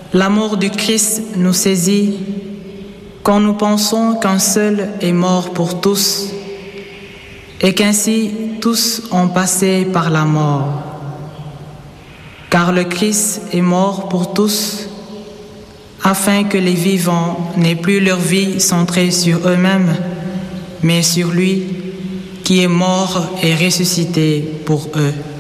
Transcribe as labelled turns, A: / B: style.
A: L'amour du Christ nous saisit quand nous pensons qu'un seul est mort pour tous et qu'ainsi tous ont passé par la mort. Car le Christ est mort pour tous, afin que les vivants n'aient plus leur vie centrée sur eux-mêmes, mais sur lui qui est mort et ressuscité pour eux.